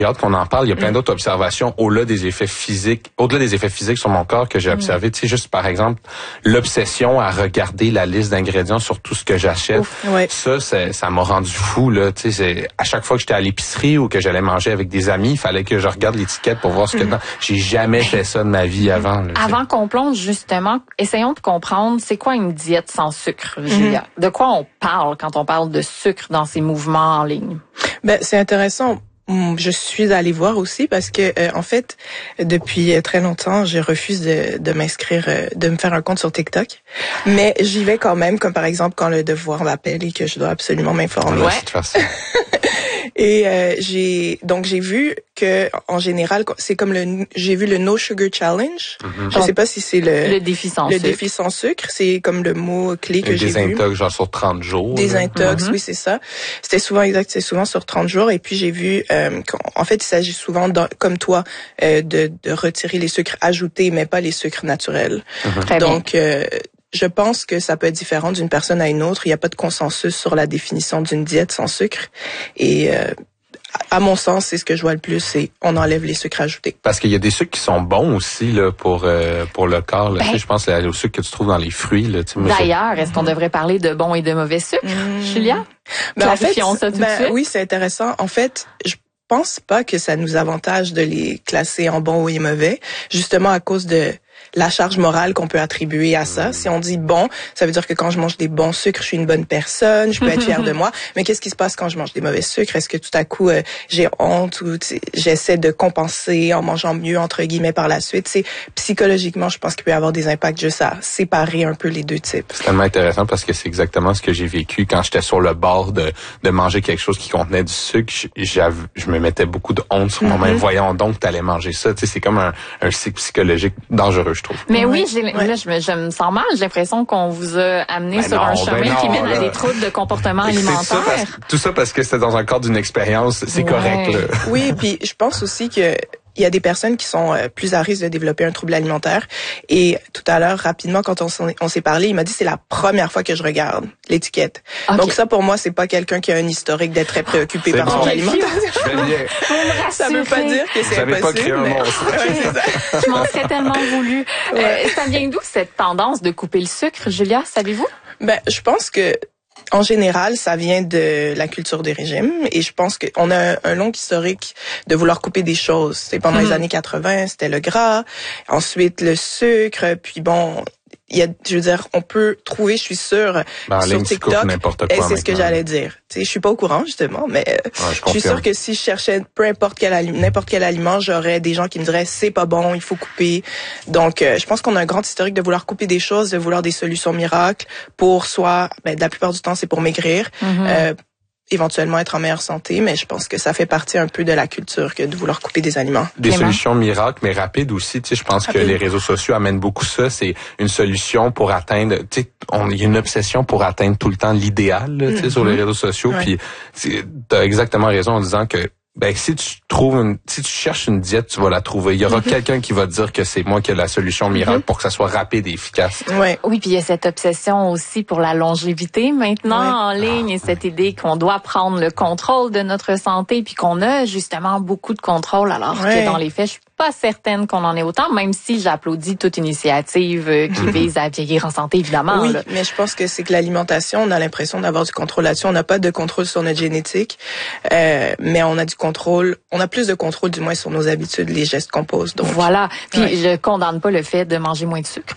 hâte qu'on en parle. Il y a plein d'autres observations au-delà des effets physiques sur mon corps que j'ai observé. Tu sais, juste par exemple, l'obsession à regarder la liste d'ingrédients sur tout ce que j'achète. Ça m'a rendu fou, là. Tu sais, à chaque fois que j'étais à l'épicerie ou que j'allais manger avec des amis, il fallait que je regarde l'étiquette pour voir ce que dedans. J'ai jamais fait ça de ma vie avant. Là, avant qu'on plonge, justement, essayons de comprendre c'est quoi une diète sans sucre, Julia. De quoi on parle quand on parle de sucre dans ces mouvements en ligne? Ben, c'est intéressant. Je suis allée voir aussi parce que en fait depuis très longtemps je refuse de m'inscrire de me faire un compte sur TikTok, mais j'y vais quand même, comme par exemple quand le devoir m'appelle et que je dois absolument m'informer. Et j'ai vu que en général c'est comme j'ai vu le No Sugar Challenge. Je sais pas si c'est le défi sans sucre. Le défi sans sucre, c'est comme le mot clé que j'ai vu. Des intox genre sur 30 jours. Des intox, oui, c'est ça. C'est souvent sur 30 jours et puis j'ai vu en fait, il s'agit souvent comme toi de retirer les sucres ajoutés mais pas les sucres naturels. Donc je pense que ça peut être différent d'une personne à une autre. Il n'y a pas de consensus sur la définition d'une diète sans sucre. Et à mon sens, c'est ce que je vois le plus, c'est on enlève les sucres ajoutés. Parce qu'il y a des sucres qui sont bons aussi là pour le corps. Là. Tu sais, je pense aux sucres que tu trouves dans les fruits. Là, tu sais, d'ailleurs, est-ce qu'on devrait parler de bons et de mauvais sucres, Julia? Clarifions ça tout de suite. Oui, c'est intéressant. En fait, je pense pas que ça nous avantage de les classer en bons et mauvais, justement à cause de la charge morale qu'on peut attribuer à ça. Si on dit bon, ça veut dire que quand je mange des bons sucres, je suis une bonne personne, je peux être fière de moi. Mais qu'est-ce qui se passe quand je mange des mauvais sucres? Est-ce que tout à coup, j'ai honte ou j'essaie de compenser en mangeant mieux, entre guillemets, par la suite? C'est psychologiquement, je pense qu'il peut y avoir des impacts juste à séparer un peu les deux types. C'est tellement intéressant parce que c'est exactement ce que j'ai vécu quand j'étais sur le bord de manger quelque chose qui contenait du sucre. Je me mettais beaucoup de honte sur moi-même. Voyons donc, t'allais manger ça. Tu sais, c'est comme un cycle psychologique dangereux, je trouve. Mais oui, là, je me sens mal. J'ai l'impression qu'on vous a amené sur un chemin qui mène à des troubles de comportement alimentaire. Tout ça parce que c'était dans un cadre d'une expérience, c'est correct. Là. Oui, puis je pense aussi que il y a des personnes qui sont plus à risque de développer un trouble alimentaire. Et tout à l'heure, rapidement, quand on s'est parlé, il m'a dit c'est la première fois que je regarde l'étiquette. Donc ça, pour moi, c'est pas quelqu'un qui a un historique d'être très préoccupé par son alimentation. Ça veut pas dire que c'est impossible. Pas créé un monstre. Je m'en serais tellement voulu. Ça vient d'où cette tendance de couper le sucre, Julia? Savez-vous? Ben, je pense que en général, ça vient de la culture des régimes et je pense qu'on a un long historique de vouloir couper des choses. C'est pendant les années 80, c'était le gras, ensuite le sucre, puis bon, je veux dire, on peut trouver, je suis sûre, sur TikTok, et c'est ce que j'allais dire. Tu sais, je suis pas au courant justement, mais je suis sûre que si je cherchais n'importe quel aliment, j'aurais des gens qui me diraient c'est pas bon, il faut couper. Donc, je pense qu'on a un grand historique de vouloir couper des choses, de vouloir des solutions miracles pour la plupart du temps c'est pour maigrir. Éventuellement être en meilleure santé, mais je pense que ça fait partie un peu de la culture que de vouloir couper des aliments. Des solutions miracles, mais rapides aussi. Tu sais, je pense que les réseaux sociaux amènent beaucoup ça. C'est une solution pour atteindre. Tu sais, il y a une obsession pour atteindre tout le temps l'idéal, tu sais, sur les réseaux sociaux. Puis, t'as exactement raison en disant que si tu cherches une diète, tu vas la trouver. Il y aura quelqu'un qui va te dire que c'est moi qui ai la solution miracle pour que ça soit rapide et efficace. Oui, puis il y a cette obsession aussi pour la longévité maintenant en ligne et cette idée qu'on doit prendre le contrôle de notre santé puis qu'on a justement beaucoup de contrôle alors que dans les faits, je suis pas certaine qu'on en ait autant, même si j'applaudis toute initiative qui vise à vieillir en santé, évidemment. Oui, mais je pense que c'est que l'alimentation, on a l'impression d'avoir du contrôle là-dessus. On n'a pas de contrôle sur notre génétique, mais on a du contrôle, on a plus de contrôle du moins sur nos habitudes, les gestes qu'on pose. Donc voilà. Puis je condamne pas le fait de manger moins de sucre.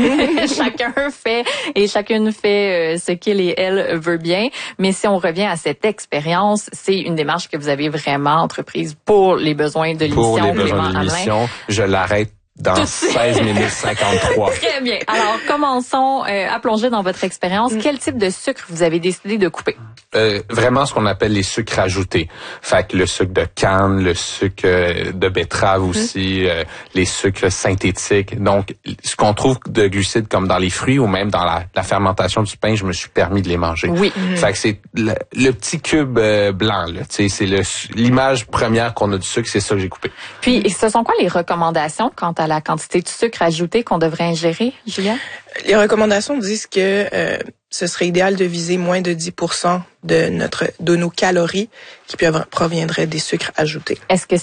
Chacune fait ce qu'il et elle veut bien. Mais si on revient à cette expérience, c'est une démarche que vous avez vraiment entreprise pour les besoins de l'émission. Je l'arrête dans 16 minutes 53. Très bien. Alors, commençons à plonger dans votre expérience. Quel type de sucre vous avez décidé de couper? Vraiment ce qu'on appelle les sucres ajoutés. Fait que le sucre de canne, le sucre de betterave aussi, les sucres synthétiques. Donc, ce qu'on trouve de glucides comme dans les fruits ou même dans la fermentation du pain, je me suis permis de les manger. Oui. Fait que c'est le petit cube blanc, là. Tu sais, c'est l'image première qu'on a du sucre, c'est ça que j'ai coupé. Puis, ce sont quoi les recommandations quant à la quantité de sucre ajouté qu'on devrait ingérer, Julia? Les recommandations disent que ce serait idéal de viser moins de 10% de nos calories qui proviendraient des sucres ajoutés. Est-ce que